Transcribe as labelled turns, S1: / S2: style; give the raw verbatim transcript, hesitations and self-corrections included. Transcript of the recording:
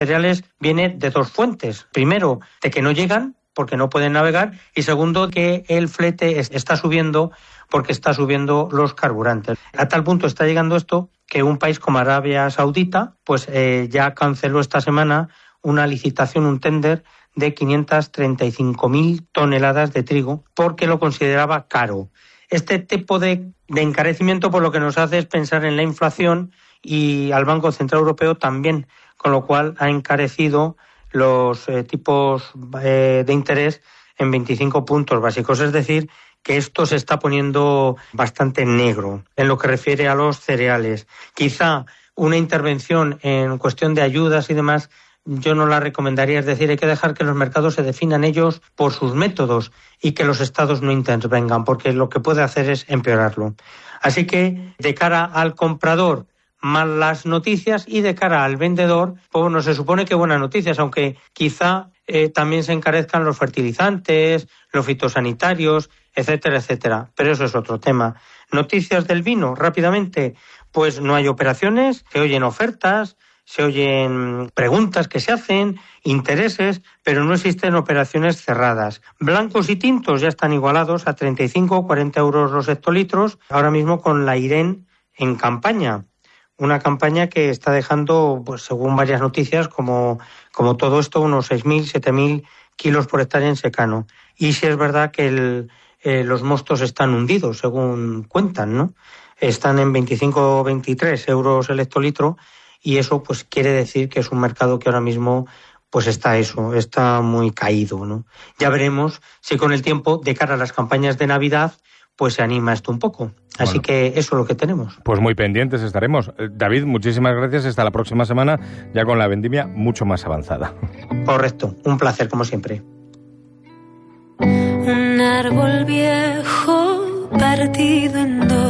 S1: cereales viene de dos fuentes. Primero, de que no llegan porque no pueden navegar, y segundo, que el flete está subiendo porque está subiendo los carburantes. A tal punto está llegando esto que un país como Arabia Saudita pues eh, ya canceló esta semana una licitación, un tender de quinientas treinta y cinco mil toneladas de trigo porque lo consideraba caro. Este tipo de, de encarecimiento por lo que nos hace es pensar en la inflación y al Banco Central Europeo también, con lo cual ha encarecido los eh, tipos eh, de interés en veinticinco puntos básicos, es decir, que esto se está poniendo bastante negro en lo que refiere a los cereales. Quizá una intervención en cuestión de ayudas y demás yo no la recomendaría, es decir, hay que dejar que los mercados se definan ellos por sus métodos y que los estados no intervengan, porque lo que puede hacer es empeorarlo. Así que, de cara al comprador, malas noticias, y de cara al vendedor, pues no se supone que buenas noticias, aunque quizá eh, también se encarezcan los fertilizantes, los fitosanitarios, etcétera, etcétera. Pero eso es otro tema. Noticias del vino, rápidamente, pues no hay operaciones, se oyen ofertas, se oyen preguntas que se hacen, intereses, pero no existen operaciones cerradas. Blancos y tintos ya están igualados a treinta y cinco o cuarenta euros los hectolitros, ahora mismo con la Irene en campaña. Una campaña que está dejando, pues según varias noticias, como, como todo esto, unos seis mil, siete mil kilos por hectárea en secano. Y sí es verdad que el, eh, los mostos están hundidos, según cuentan, ¿no? Están en veinticinco o veintitrés euros el hectolitro, y eso pues quiere decir que es un mercado que ahora mismo pues está eso, está muy caído, ¿no? Ya veremos si con el tiempo, de cara a las campañas de Navidad, pues se anima esto un poco. Así bueno, que eso es lo que tenemos.
S2: Pues muy pendientes estaremos. David, muchísimas gracias. Hasta la próxima semana, ya con la vendimia mucho más avanzada.
S1: Correcto. Un placer, como siempre.
S3: Un árbol viejo partido en dos.